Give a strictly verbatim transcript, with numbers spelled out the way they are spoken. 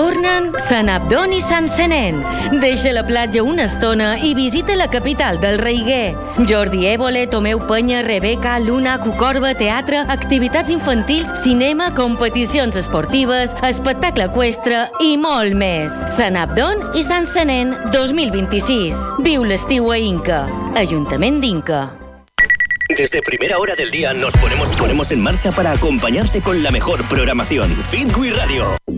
Tornen Sant Abdon i Sant Senén. Deixa la platja una estona i visita la capital del Reiguer. Jordi Évole, Tomeu Penya, Rebeca, Luna, Cucorba, teatre, activitats infantils, cinema, competicions esportives, espectacle eqüestre i molt més. Sant Abdon i Sant Senén dos mil vint-i-sis. Viu l'estiu a Inca. Ajuntament d'Inca. Desde primera hora del día nos ponemos, ponemos en marcha para acompañarte con la mejor programación. Fitwi Radio.